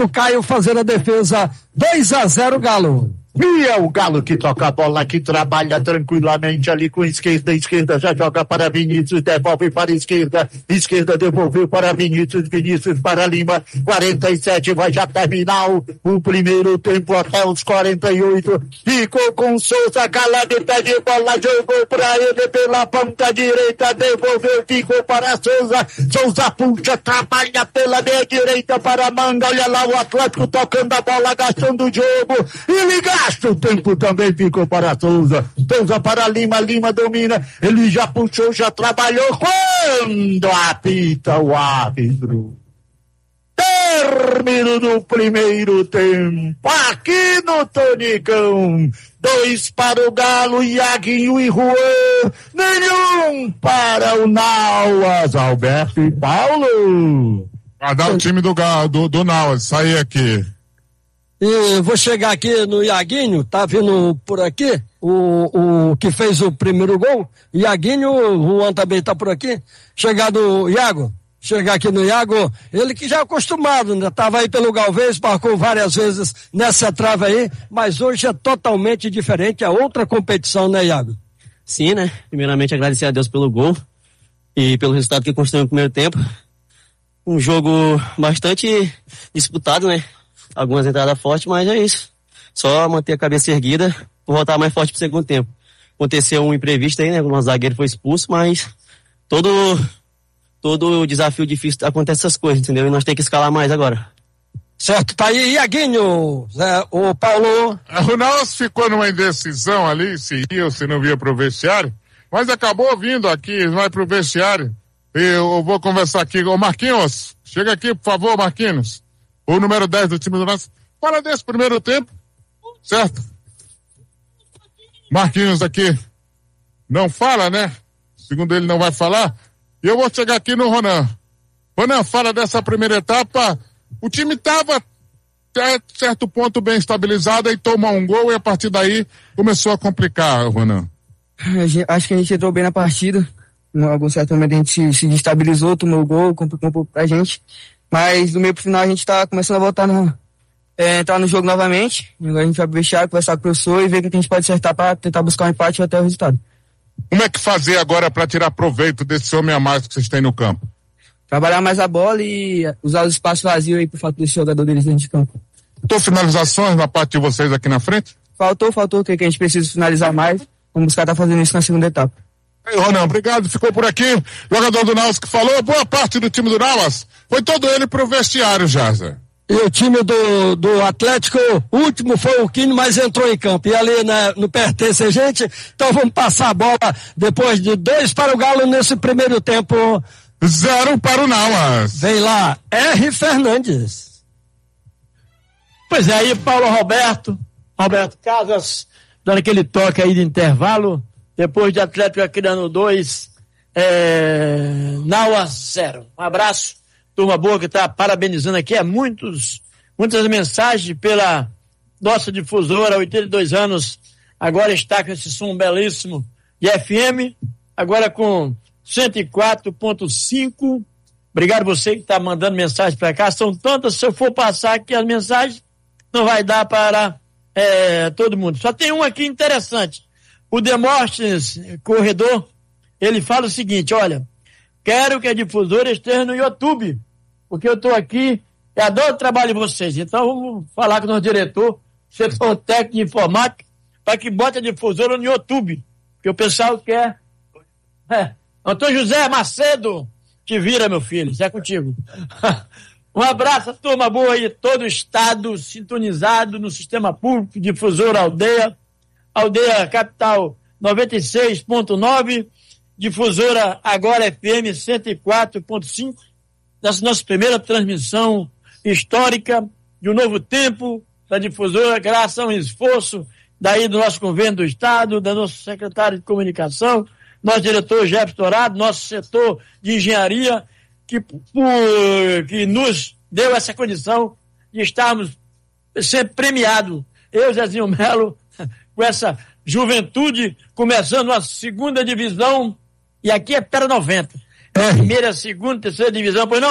O Caio fazendo a defesa, 2-0 Galo. E é o Galo que toca a bola, que trabalha tranquilamente ali com esquerda já joga para Vinícius, devolve para esquerda devolveu para Vinícius para Lima, 47, vai já terminar o primeiro tempo até os 48, ficou com Souza, calado, pé de bola, jogou para ele pela ponta direita, devolveu, ficou para Souza puxa, trabalha pela meia direita para Manga, olha lá o Atlético tocando a bola, gastando o jogo, e liga. O tempo também ficou para Souza para Lima domina, ele já puxou, já trabalhou, quando apita o árbitro. Término do primeiro tempo, aqui no Tonicão, 2 para o Galo, Iaguinho e Juan, nenhum para o Nauas, Alberto e Paulo. Vai dar o time do Nauas, sair aqui. E vou chegar aqui no Iaguinho, tá vindo por aqui, o que fez o primeiro gol, Iaguinho, o Juan também tá por aqui, chegar aqui no Iago, ele que já é acostumado, né? Tava aí pelo Galvez, marcou várias vezes nessa trave aí, mas hoje é totalmente diferente, é outra competição, né, Iago? Sim, né? Primeiramente agradecer a Deus pelo gol e pelo resultado que construiu no primeiro tempo. Um jogo bastante disputado, né? Algumas entradas fortes, mas é isso. Só manter a cabeça erguida, voltar mais forte pro segundo tempo. Aconteceu um imprevisto aí, né? O nosso zagueiro foi expulso, mas todo desafio difícil acontece essas coisas, entendeu? E nós temos que escalar mais agora. Certo, tá aí, Iaguinho, o Paulo. O Nauas ficou numa indecisão ali, se ia ou se não ia pro vestiário, mas acabou vindo aqui, vai pro vestiário. E eu vou conversar aqui com o Marquinhos. Chega aqui, por favor, Marquinhos. O número 10 do time do Nauas. Fala desse primeiro tempo, certo? Marquinhos aqui não fala, né? Segundo ele, não vai falar. E eu vou chegar aqui no Ronan. Ronan, fala dessa primeira etapa. O time estava até certo ponto bem estabilizado e tomou um gol e a partir daí começou a complicar, Ronan. Acho que a gente entrou bem na partida. Em algum certo momento a gente se destabilizou, tomou o gol, complicou um pouco pra gente. Mas do meio pro final a gente tá começando a voltar entrar no jogo novamente. Agora a gente vai pro vestiário, conversar com o professor e ver o que a gente pode acertar para tentar buscar um empate até o resultado. Como é que fazer agora para tirar proveito desse homem a mais que vocês têm no campo? Trabalhar mais a bola e usar os espaços vazios aí por falta desse jogador deles dentro de campo. Faltou finalizações na parte de vocês aqui na frente? Faltou o que a gente precisa finalizar mais. Vamos buscar estar fazendo isso na segunda etapa. Ei, Ronan, obrigado, ficou por aqui. Jogador do Nauas que falou, boa parte do time do Nauas foi todo ele pro vestiário já, Zé. E o time do Atlético, o último foi o Quino, mas entrou em campo. E ali não pertence a gente, então vamos passar a bola depois de 2 para o Galo nesse primeiro tempo. 0 para o Nauas. Vem lá, R. Fernandes. Pois é, aí Paulo Roberto Casas, dando aquele toque aí de intervalo, depois de Atlético aqui dando 2, Nauas 0. Um abraço, turma boa que está parabenizando aqui, muitas mensagens pela nossa difusora, 82 anos, agora está com esse som belíssimo de FM, agora com 104.5. Obrigado você que está mandando mensagem para cá, são tantas, se eu for passar aqui as mensagens, não vai dar para todo mundo. Só tem um aqui interessante. O Demóstenes Corredor, ele fala o seguinte, olha, quero que a difusora esteja no YouTube, porque eu estou aqui e adoro o trabalho de vocês. Então vamos falar com o nosso diretor, setor técnico de informática, para que bote a difusora no YouTube, porque o pessoal quer. Antônio José Macedo, te vira, meu filho, isso é contigo. Um abraço, turma boa aí, todo o estado sintonizado no sistema público, difusora Aldeia Capital 96.9, difusora agora FM 104.5, nessa nossa primeira transmissão histórica de um novo tempo da difusora, graças a um esforço daí do nosso governo do estado, da nossa secretária de comunicação, nosso diretor Jefferson Dourado, nosso setor de engenharia, que nos deu essa condição de estarmos sempre premiados. Eu, Zezinho Melo, com essa juventude, começando a segunda divisão, e aqui é Pera 90. Primeira, segunda, terceira divisão, pois não, Beto?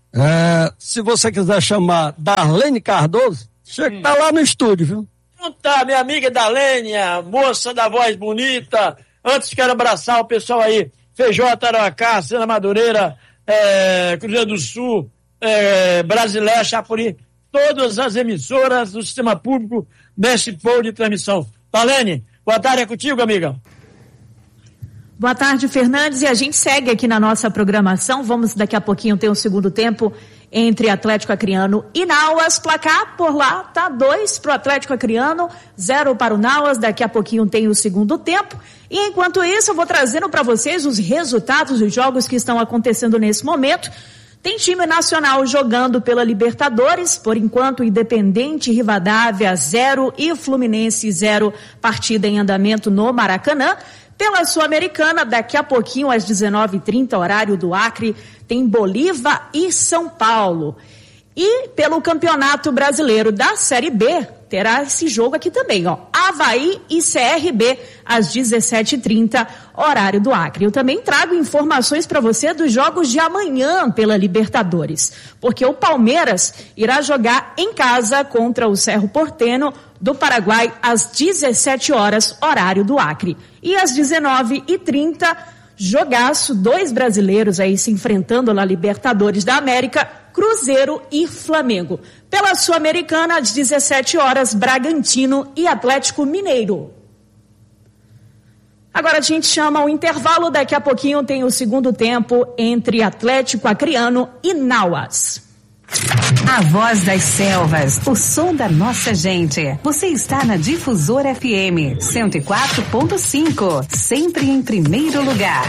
Se você quiser chamar Darlene Cardoso, chega, tá lá no estúdio, viu? Então tá, minha amiga Darlene, a moça da voz bonita. Antes quero abraçar o pessoal aí, Feijó, Tarauacá, Sena Madureira, Cruzeiro do Sul, Brasileira, Chapuri, todas as emissoras do sistema público desse pool de transmissão. Darlene, boa tarde, é contigo, amiga. Boa tarde, Fernandes, e a gente segue aqui na nossa programação. Vamos daqui a pouquinho ter um segundo tempo entre Atlético Acreano e Nauas. Placar por lá tá 2 pro Atlético Acreano, 0 para o Nauas. Daqui a pouquinho tem o segundo tempo. E enquanto isso, eu vou trazendo para vocês os resultados dos jogos que estão acontecendo nesse momento. Tem time nacional jogando pela Libertadores, por enquanto Independente Rivadavia 0 e Fluminense 0, partida em andamento no Maracanã. Pela Sul-Americana, daqui a pouquinho, às 19h30, horário do Acre, tem Bolívar e São Paulo. E pelo Campeonato Brasileiro da Série B, terá esse jogo aqui também, ó. Avaí e CRB, às 17h30, horário do Acre. Eu também trago informações para você dos jogos de amanhã pela Libertadores, porque o Palmeiras irá jogar em casa contra o Cerro Porteño do Paraguai às 17 horas, horário do Acre. E às 19h30, jogaço, 2 brasileiros aí se enfrentando na Libertadores da América, Cruzeiro e Flamengo. Pela Sul-Americana, às 17 horas, Bragantino e Atlético Mineiro. Agora a gente chama o intervalo, daqui a pouquinho tem o segundo tempo entre Atlético Acreano e Nauas. A voz das selvas, o som da nossa gente. Você está na Difusora FM 104.5, sempre em primeiro lugar.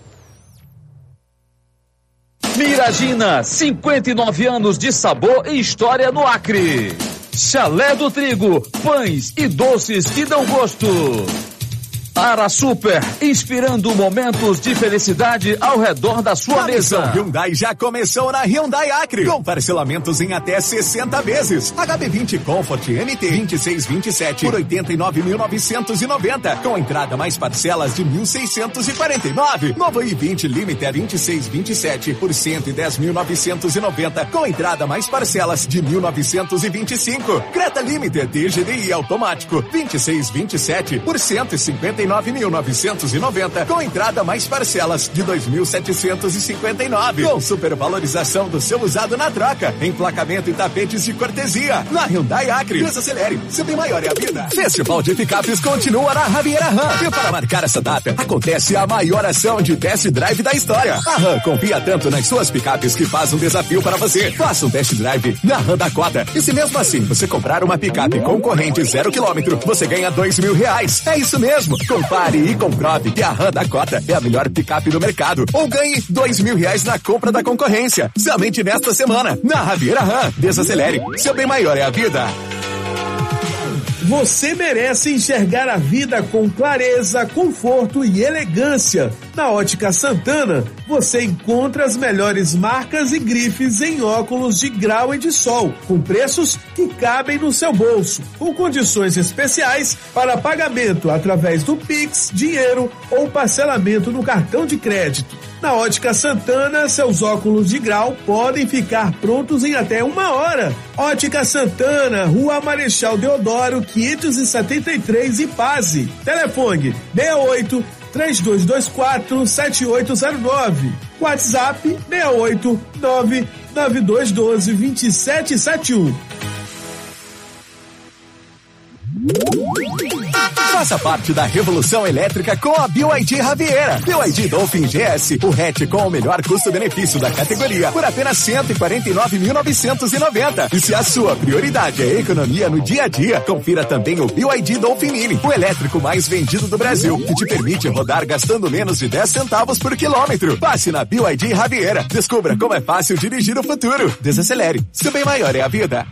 Miragina, 59 anos de sabor e história no Acre. Chalé do Trigo, pães e doces que dão gosto. Ara Super, inspirando momentos de felicidade ao redor da sua mesa. A Hyundai já começou na Hyundai Acre, com parcelamentos em até 60 vezes. HB20 Comfort MT 2627 por 89.990, com entrada mais parcelas de 1.649. Novo i20 Limiter 2627 por 110.990, com entrada mais parcelas de 1.925. Creta Limiter DGDI automático 2627 por 159.990, com entrada mais parcelas de 2.759, com supervalorização do seu usado na troca, emplacamento e tapetes de cortesia. Na Hyundai Acre, desacelere, seu bem maior é a vida. Festival de Picapes continua na Javiera RAM, e para marcar essa data, acontece a maior ação de test drive da história. A RAM confia tanto nas suas picapes que faz um desafio para você. Faça um test drive na RAM Dakota, e se mesmo assim você comprar uma picape concorrente 0 km, você ganha R$2.000. É isso mesmo. Compare e comprove que a RAM Dakota é a melhor picape do mercado. Ou ganhe R$2.000 na compra da concorrência. Somente nesta semana, na Javiera RAM. Desacelere, seu bem maior é a vida. Você merece enxergar a vida com clareza, conforto e elegância. Na Ótica Santana, você encontra as melhores marcas e grifes em óculos de grau e de sol, com preços que cabem no seu bolso, com condições especiais para pagamento através do Pix, dinheiro ou parcelamento no cartão de crédito. Na Ótica Santana, seus óculos de grau podem ficar prontos em até 1 hora. Ótica Santana, Rua Marechal Deodoro, 573, Ipase. Telefone 68-3224-7809. WhatsApp 689-9212-2771. Faça parte da revolução elétrica com a BYD Javiera. BYD Dolphin GS, o hatch com o melhor custo-benefício da categoria, por apenas R$149.990. E se a sua prioridade é economia no dia a dia, confira também o BYD Dolphin Mini, o elétrico mais vendido do Brasil, que te permite rodar gastando menos de 10 centavos por quilômetro. Passe na BYD Javiera. Descubra como é fácil dirigir o futuro. Desacelere. Seu bem maior é a vida.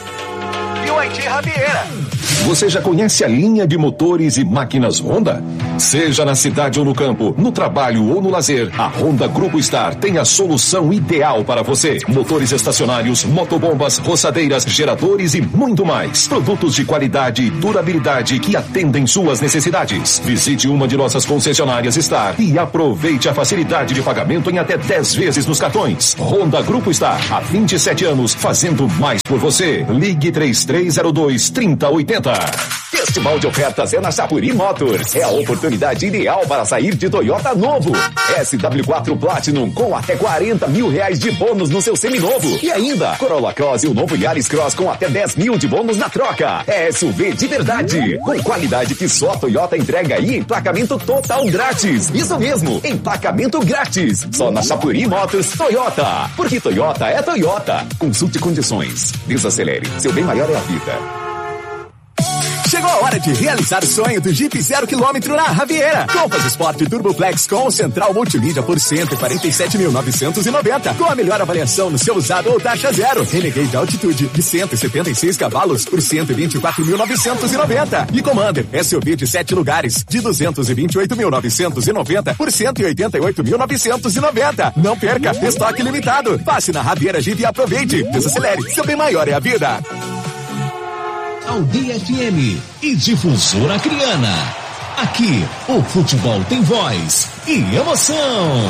BYD Javiera. Você já conhece a linha de motores e máquinas Honda? Seja na cidade ou no campo, no trabalho ou no lazer, a Honda Grupo Star tem a solução ideal para você. Motores estacionários, motobombas, roçadeiras, geradores e muito mais. Produtos de qualidade e durabilidade que atendem suas necessidades. Visite uma de nossas concessionárias Star e aproveite a facilidade de pagamento em até 10 vezes nos cartões. Honda Grupo Star, há 27 anos, fazendo mais por você. Ligue 3302-3080. Festival de ofertas é na Chapuri Motors. É a oportunidade ideal para sair de Toyota novo. SW4 Platinum com até R$40 mil de bônus no seu seminovo. E ainda, Corolla Cross e o novo Yaris Cross com até 10 mil de bônus na troca. É SUV de verdade, com qualidade que só a Toyota entrega e emplacamento total grátis. Isso mesmo, emplacamento grátis. Só na Chapuri Motors Toyota. Porque Toyota é Toyota. Consulte condições. Desacelere. Seu bem maior é a vida. Chegou a hora de realizar o sonho do Jeep 0 km na Riviera. Compass Sport Turboplex com central multimídia por R$147.990. Com a melhor avaliação no seu usado ou taxa zero. Renegade Altitude de 176 cavalos por R$124.990. E Commander SUV de 7 lugares de R$228.990 por R$188.990. Não perca, estoque limitado. Passe na Riviera Jeep e aproveite. Desacelere, seu bem maior é a vida. Aldeia FM e Difusora Acreana. Aqui, o futebol tem voz e emoção.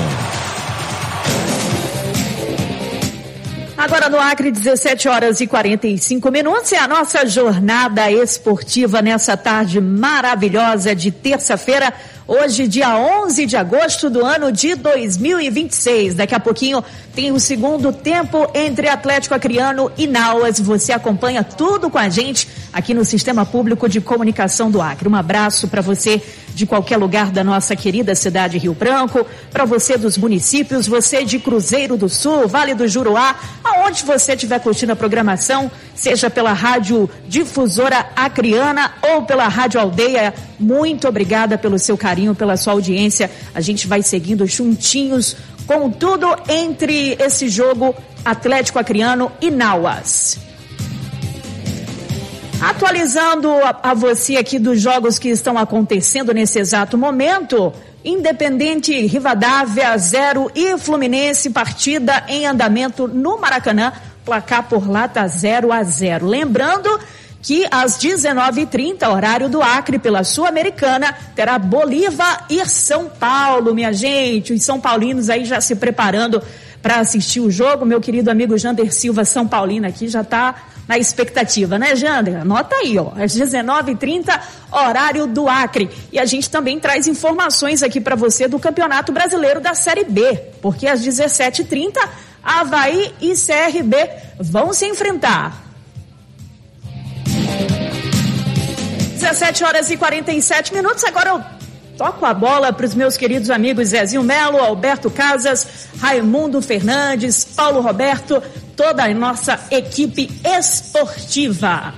Agora no Acre, 17 horas e 45 minutos, é a nossa jornada esportiva nessa tarde maravilhosa de terça-feira, hoje dia 11 de agosto do ano de 2026. Daqui a pouquinho tem o segundo tempo entre Atlético Acreano e Nauas. Você acompanha tudo com a gente aqui no Sistema Público de Comunicação do Acre. Um abraço para você de qualquer lugar da nossa querida cidade Rio Branco, para você dos municípios, você de Cruzeiro do Sul, Vale do Juruá, aonde você estiver curtindo a programação, seja pela Rádio Difusora Acreana ou pela Rádio Aldeia. Muito obrigada pelo seu carinho, pela sua audiência. A gente vai seguindo juntinhos com tudo entre esse jogo Atlético Acreano e Nauas. Atualizando a você aqui dos jogos que estão acontecendo nesse exato momento, Independente Rivadavia 0 e Fluminense, partida em andamento no Maracanã, placar por lá tá 0-0. Lembrando que às 19h30, horário do Acre, pela Sul-Americana, terá Bolívar e São Paulo, minha gente. Os São Paulinos aí já se preparando para assistir o jogo. Meu querido amigo Jander Silva, São Paulino, aqui já está na expectativa, né, Jander? Anota aí, ó, às 19h30, horário do Acre. E a gente também traz informações aqui para você do Campeonato Brasileiro da Série B, porque às 17h30, Avaí e CRB vão se enfrentar. 17 horas e 47 minutos, agora eu toco a bola para os meus queridos amigos Zezinho Melo, Alberto Casas, Raimundo Fernandes, Paulo Roberto, toda a nossa equipe esportiva.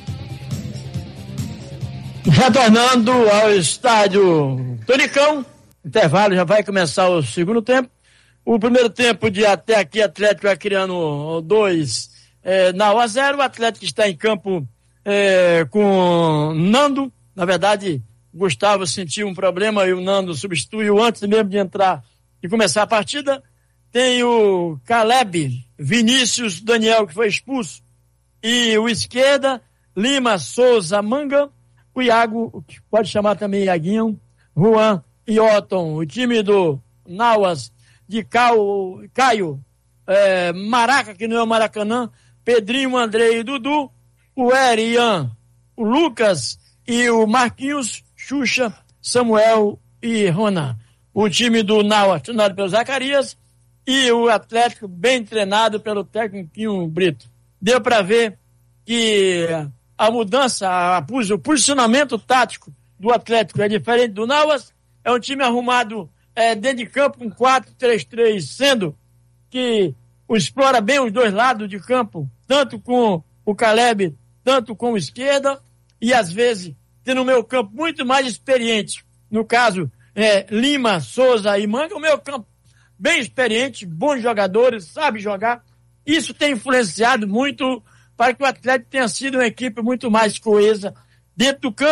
Retornando ao estádio Tonicão, intervalo, já vai começar o segundo tempo. O primeiro tempo de até aqui, Atlético Acreano 2, Nauas 0, o Atlético está em campo com Nando. Na verdade, Gustavo sentiu um problema e o Nando substituiu antes mesmo de entrar e começar a partida. Tem o Caleb, Vinícius, Daniel, que foi expulso, e o esquerda, Lima, Souza, Manga, o Iago, que pode chamar também Iaguinho, Juan e Otton. O time do Nauas de Caio, Maraca, que não é o Maracanã, Pedrinho, Andrei e Dudu, o Ian, o Lucas e o Marquinhos, Xuxa, Samuel e Ronan. O time do Nauas, treinado pelo Zacarias, e o Atlético bem treinado pelo técnico Brito. Deu para ver que a mudança, o posicionamento tático do Atlético é diferente do Nauas. É um time arrumado dentro de campo com 4-3-3, sendo que explora bem os dois lados de campo, tanto com o Caleb, tanto com o esquerda, e às vezes tem no meio campo muito mais experiente. No caso, Lima, Souza e Manga, o meio campo bem experiente, bons jogadores, sabe jogar. Isso tem influenciado muito para que o Atlético tenha sido uma equipe muito mais coesa dentro do campo,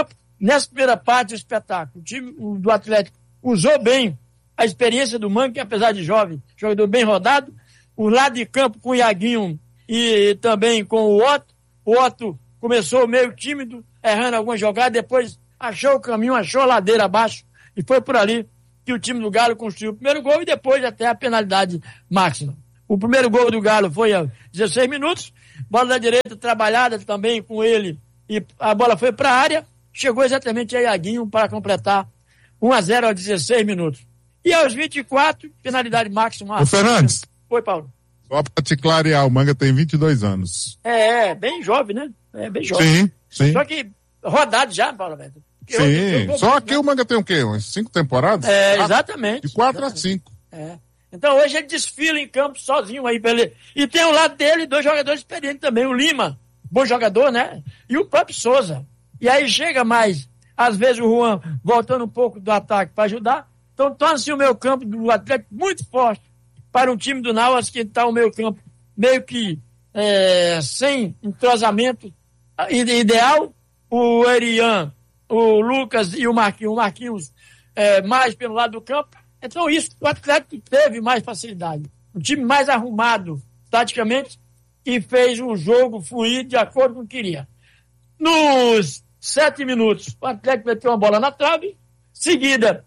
nessa primeira parte do espetáculo, o time do Atlético usou bem a experiência do Manga, que apesar de jovem, jogador bem rodado, o lado de campo com o Iaguinho e também com o Otto começou meio tímido, errando algumas jogadas, depois achou o caminho, achou a ladeira abaixo, e foi por ali que o time do Galo construiu o primeiro gol e depois até a penalidade máxima. O primeiro gol do Galo foi a 16 minutos, bola da direita trabalhada também com ele, e a bola foi para a área, chegou exatamente a Iaguinho para completar 1-0 aos 16 minutos. E aos 24, penalidade máxima. Ô Fernandes. Oi, Paulo. Só para te clarear, o Manga tem 22 anos. Bem jovem, né? Bem jovem. Sim. Só que rodado já, Paulo Alberto. Sim, só que o Manga tem o quê? Umas 5 temporadas? Exatamente. De 4 a 5. Então hoje ele desfila em campo sozinho aí. E tem ao lado dele 2 jogadores experientes também. O Lima, bom jogador, né? E o próprio Souza. E aí chega mais, às vezes o Juan voltando um pouco do ataque para ajudar. Então torna-se o meio campo do Atlético muito forte para um time do Nauas que está o meio campo meio que sem entrosamento ideal. O Erian, o Lucas e o Marquinhos mais pelo lado do campo. Então isso, o Atlético teve mais facilidade. Um time mais arrumado taticamente e fez o jogo fluir de acordo com o que queria. Nos 7 minutos, o Atlético meteu uma bola na trave, seguida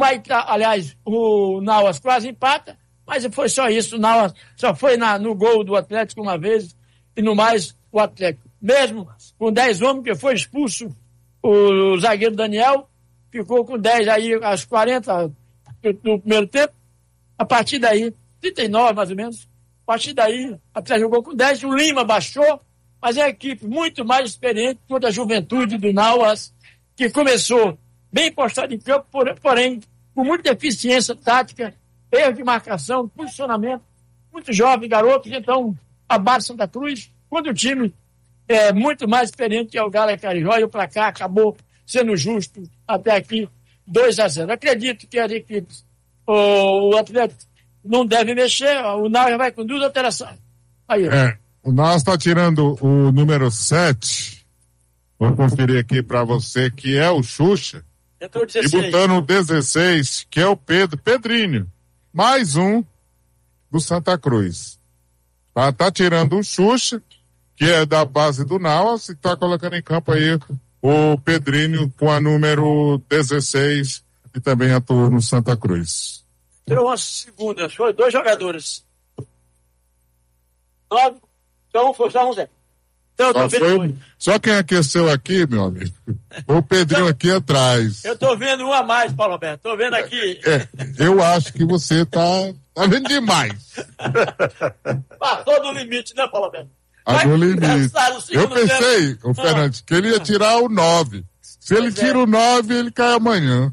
o Nauas quase empata, mas foi só isso, o Nauas só foi no gol do Atlético uma vez, e no mais o Atlético, mesmo com 10 homens, que foi expulso o zagueiro Daniel, ficou com 10 aí, às 40 do primeiro tempo, a partir daí, 39 mais ou menos, a partir daí, o Atlético jogou com 10, o Lima baixou, mas é a equipe muito mais experiente contra a juventude do Nauas, que começou bem postado em campo, porém, com muita deficiência tática, erro de marcação, posicionamento, muito jovem, garotos, então, abaixo Santa Cruz, quando o time é muito mais experiente que é o Galo e Carijó, e o placar acabou sendo justo até aqui, 2-0. Acredito que as equipes, o Atlético não deve mexer, o Nauas vai com 2 alterações. Aí, o Nauas está tirando o número 7, vou conferir aqui para você, que é o Xuxa, entrou 16. E botando o 16, que é o Pedrinho, mais um do Santa Cruz. Tá tirando o Xuxa, que é da base do Nauas, e tá colocando em campo aí o Pedrinho com a número 16, e também atuou no Santa Cruz. Tirou uma segunda, foi 2 jogadores. 9, então foi só 1-0. Então, só quem aqueceu aqui, meu amigo, o Pedrinho aqui atrás. Eu tô vendo um a mais, Paulo Alberto. Tô vendo aqui. Eu acho que você tá vendo demais. Passou do limite, né, Paulo Alberto? No limite. Eu pensei, o Fernandes, que ele ia tirar o 9. Se ele tira o 9, ele cai amanhã.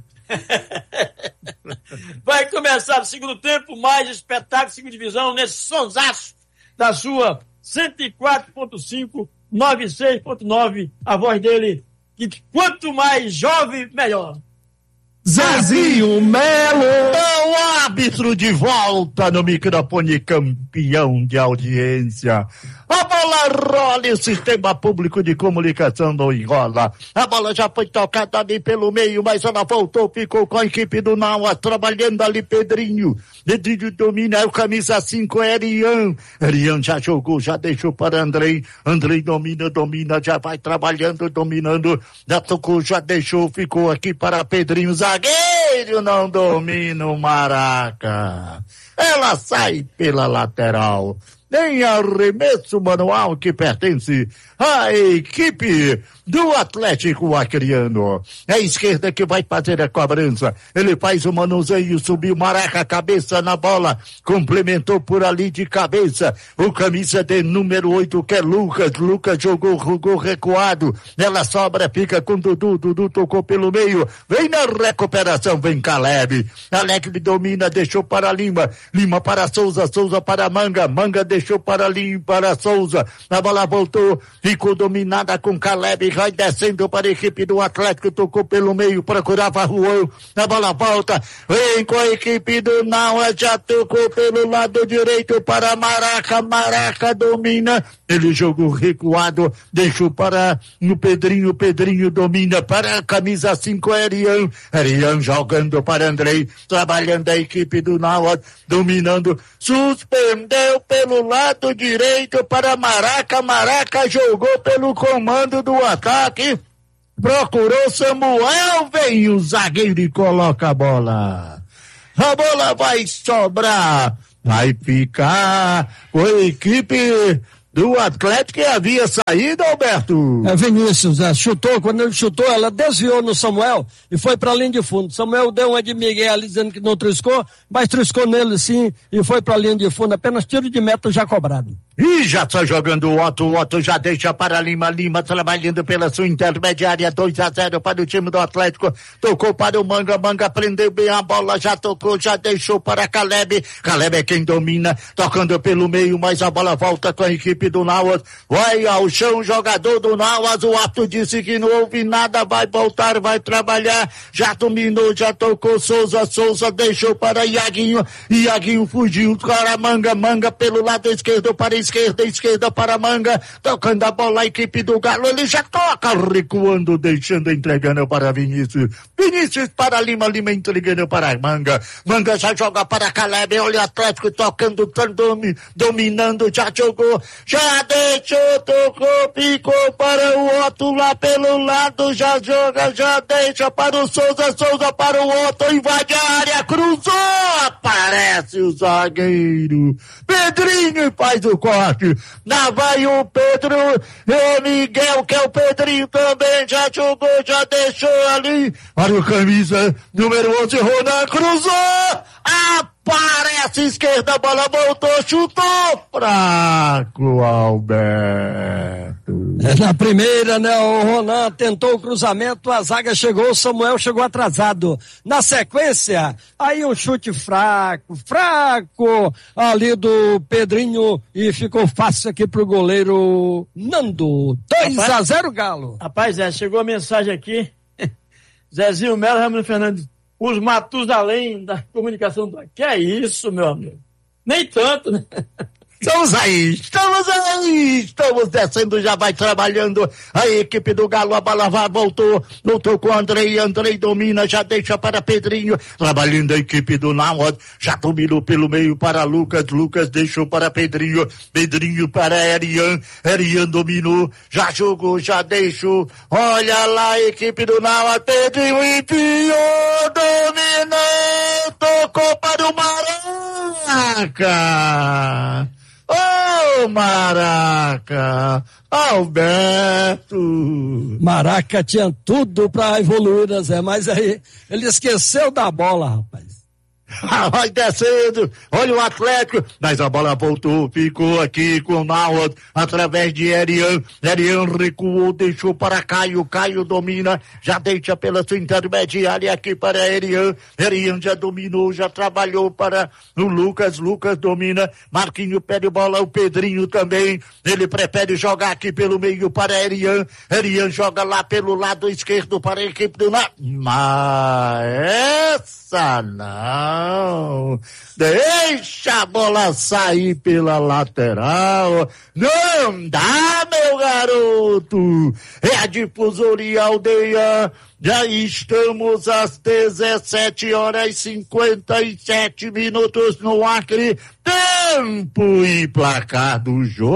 Vai começar o segundo tempo, mais espetáculo, segunda divisão, nesse sonsaço da sua 104.5, 96.9, a voz dele, que quanto mais jovem, melhor. Zezinho Melo é o árbitro de volta no microfone, campeão de audiência. A bola rola e o sistema público de comunicação não enrola. A bola já foi tocada ali pelo meio, mas ela voltou, ficou com a equipe do Nauas, trabalhando ali Pedrinho. Pedrinho domina, o camisa 5 é Erian. Erian já jogou, já deixou para Andrei. Andrei domina, já vai trabalhando, dominando. Já tocou, já deixou, ficou aqui para Pedrinho. Zagueiro não domina o Maraca. Ela sai pela lateral. Em arremesso manual que pertence à equipe do Atlético Acreano. É a esquerda que vai fazer a cobrança. Ele faz o manuseio, subiu Maraca, cabeça na bola, complementou por ali de cabeça. O camisa de número 8, que é Lucas. Lucas jogou recuado. Ela sobra, fica com Dudu. Dudu tocou pelo meio. Vem na recuperação, vem Caleb. Alegre domina, deixou para Lima. Lima para Souza, Souza para Manga. Manga deixou para Lima, para Souza. A bola voltou, ficou dominada com Caleb. Vai descendo para a equipe do Atlético, tocou pelo meio, procurava Juan, a bola volta, vem com a equipe do Nauas, já tocou pelo lado direito para Maraca, Maraca domina, ele jogou recuado, deixou para o Pedrinho domina para a camisa 5, Erian jogando para Andrei, trabalhando a equipe do Nauas, dominando, suspendeu pelo lado direito para Maraca jogou pelo comando do ataque, procurou Samuel, vem o zagueiro e coloca a bola vai sobrar, vai ficar com a equipe do Atlético que havia saído, Alberto. Vinícius, chutou, quando ele chutou, ela desviou no Samuel e foi pra linha de fundo. Samuel deu uma de Miguel ali dizendo que não triscou, mas triscou nele sim e foi pra linha de fundo, apenas tiro de meta já cobrado. E já está jogando o Otto já deixa para Lima trabalhando pela sua intermediária, 2-0 para o time do Atlético, tocou para o Manga prendeu bem a bola, já tocou, já deixou para Caleb é quem domina, tocando pelo meio, mas a bola volta com a equipe do Nauas, vai ao chão, jogador do Nauas, o Otto disse que não houve nada, vai voltar, vai trabalhar, já dominou, já tocou, Souza deixou para Iaguinho fugiu para Manga pelo lado esquerdo para esquerda para Manga, tocando a bola a equipe do Galo, ele já toca, recuando, deixando, entregando para Vinícius para Lima entregando para Manga já joga para Caleb, olha o Atlético tocando, dominando, já jogou, já deixou, tocou, picou para o Otto lá pelo lado, já joga, já deixa para o Souza para o Otto, invade a área, cruzou, aparece o zagueiro Pedrinho e faz o corte, lá vai o Pedro, o Miguel, que é o Pedrinho também, já jogou, já deixou ali, olha o camisa número 11, Ronan, cruzou, aparece esquerda, a bola voltou, chutou, fraco, Alberto. Na primeira, né, o Ronan tentou o cruzamento, a zaga chegou, o Samuel chegou atrasado. Na sequência, aí um chute fraco ali do Pedrinho e ficou fácil aqui pro goleiro Nando. 2-0 Galo. Rapaz, chegou a mensagem aqui. Zezinho Melo, Ramiro Fernandes, os Matusalém da comunicação. Que é isso, meu amigo? Nem tanto, né? Estamos descendo, já vai trabalhando a equipe do Galo, a bola voltou com o Andrei domina, já deixa para Pedrinho, trabalhando a equipe do Nauas, já dominou pelo meio para Lucas deixou para Pedrinho para Erian dominou, já jogou, já deixou, olha lá a equipe do Nauas, Pedrinho enfiou, dominou, tocou para o Maraca. Ô, Maraca, Alberto. Maraca tinha tudo pra evoluir, né, Zé? Mas aí ele esqueceu da bola, rapaz. Vai descendo, olha o Atlético, mas a bola voltou, ficou aqui com o Nauas, através de Erian recuou, deixou para Caio domina, já deixa pela sua intermediária aqui para Erian já dominou, já trabalhou para o Lucas domina, Marquinho pede bola, o Pedrinho também, ele prefere jogar aqui pelo meio para Erian joga lá pelo lado esquerdo para a equipe do Nauas, mas não, deixa a bola sair pela lateral, não dá, meu garoto, é a Difusoria Aldeia, já estamos às 17h57 no Acre, tempo e placar do jogo.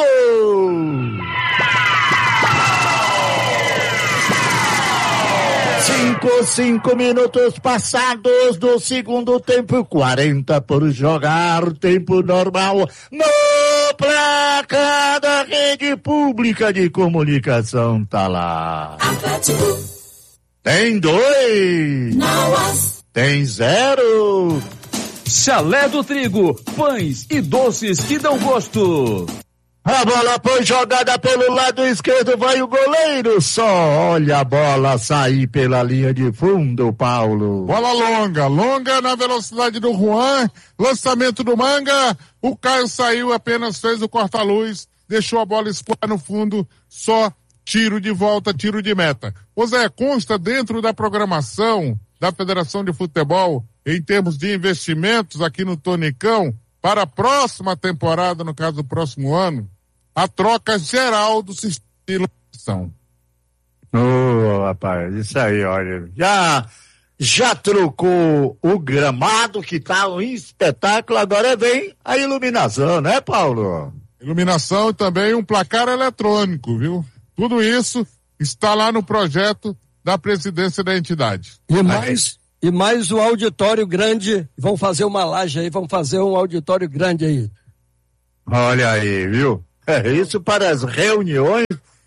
5 minutos passados do segundo tempo, 40 por jogar, tempo normal, no placar da Rede Pública de Comunicação, tá lá. Atlético. Tem 2. Tem 0. Chalé do Trigo, pães e doces que dão gosto. A bola foi jogada pelo lado esquerdo, vai o goleiro, só olha a bola sair pela linha de fundo, Paulo. Bola longa na velocidade do Juan, lançamento do Manga, o Caio saiu, apenas fez o corta-luz, deixou a bola escoar no fundo, só tiro de volta, tiro de meta. O Zé, consta dentro da programação da Federação de Futebol, em termos de investimentos aqui no Tonicão, para a próxima temporada, no caso do próximo ano? a troca geral do sistema de iluminação. Rapaz, isso aí, olha, já trocou o gramado, que tá um espetáculo, agora vem a iluminação, né, Paulo? Iluminação e também um placar eletrônico, viu? Tudo isso está lá no projeto da presidência da entidade. E mais o auditório grande, vão fazer uma laje aí, vão fazer um auditório grande aí. Olha aí, viu? É isso para as reuniões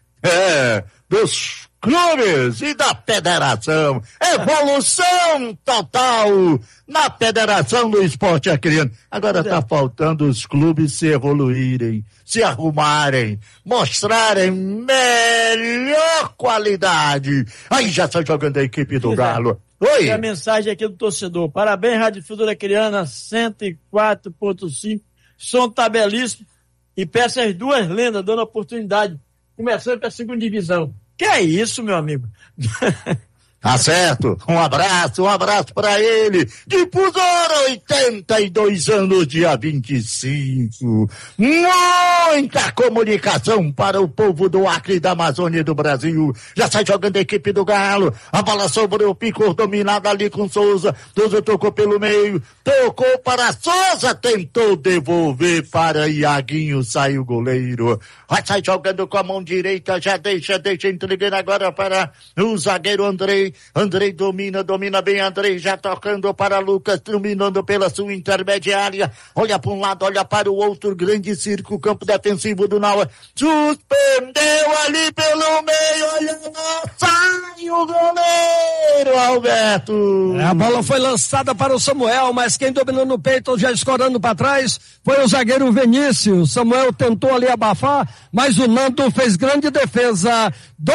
dos clubes e da federação. Evolução total na Federação do Esporte Acreano. Agora tá faltando os clubes se evoluírem, se arrumarem, mostrarem melhor qualidade. Aí já está jogando a equipe do Galo. Oi. Tem a mensagem aqui do torcedor. Parabéns, Rádio Difusora Acreana 104.5. Som tá belíssimo. E peço as duas lendas dando oportunidade. Começando pela segunda divisão. Que é isso, meu amigo? Tá certo. Um abraço pra ele. Difusora, 82 anos, dia 25. Muita comunicação para o povo do Acre, da Amazônia e do Brasil. Já sai jogando a equipe do Galo. A bola sobre o Pico, dominada ali com Souza. Souza tocou pelo meio. Tocou para Souza. Tentou devolver para Iaguinho. Saiu o goleiro. Vai sair jogando com a mão direita. Já deixa entregando agora para o zagueiro Andrei. Andrei domina bem, Andrei já tocando para Lucas, dominando pela sua intermediária, olha para um lado, olha para o outro, grande círculo, campo defensivo do Naua, suspendeu ali pelo meio, olha lá, sai o goleiro, Alberto. A bola foi lançada para o Samuel, mas quem dominou no peito, já escorando para trás, foi o zagueiro Vinícius. Samuel tentou ali abafar, mas o Nando fez grande defesa.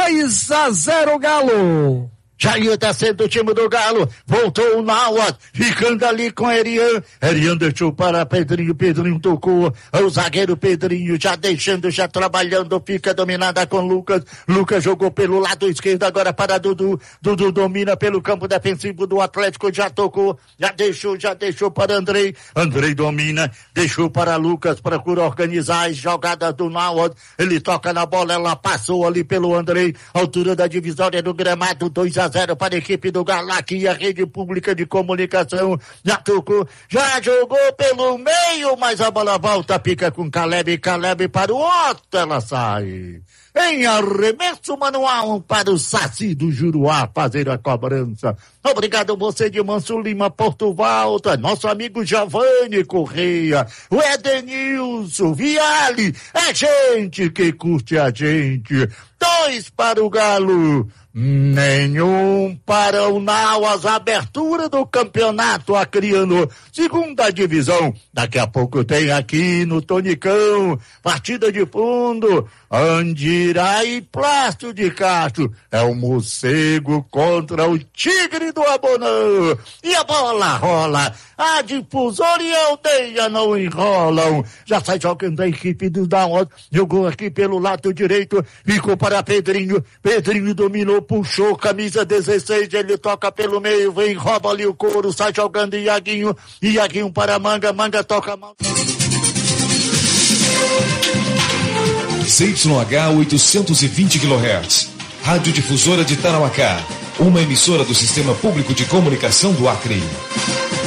2-0 Galo. Já ia descendo o time do Galo, voltou o Naua, ficando ali com Erian deixou para Pedrinho tocou, o zagueiro Pedrinho já deixando, já trabalhando, fica dominada com Lucas jogou pelo lado esquerdo agora para Dudu domina pelo campo defensivo do Atlético, já tocou, já deixou para Andrei domina, deixou para Lucas, procura organizar as jogadas do Naua, ele toca na bola, ela passou ali pelo Andrei, altura da divisória do gramado, 2-0 para a equipe do Galo, aqui a rede pública de comunicação, já tocou, já jogou pelo meio, mas a bola volta, pica com Caleb para o Otto, ela sai. Em arremesso manual para o Saci do Juruá fazer a cobrança. Obrigado você de Manso Lima, Porto Volta, nosso amigo Giovanni Correia, o Edenilson, Viale, é gente que curte a gente. 2 para o Galo, nenhum para o Nauas, abertura do campeonato acreano, segunda divisão, daqui a pouco tem aqui no Tonicão, partida de fundo, Andirá e Plástico de Castro, é o Morcego contra o Tigre do Abonã, e a bola rola, a Difusora e a Aldeia não enrolam, já sai jogando a equipe do Down, jogou aqui pelo lado direito, ficou para Pedrinho dominou, puxou, camisa 16, ele toca pelo meio, vem, rouba ali o couro, sai jogando Iaguinho para Manga toca a mão. CYH 820 kHz, Rádio Difusora de Tarauacá, uma emissora do Sistema Público de Comunicação do Acre.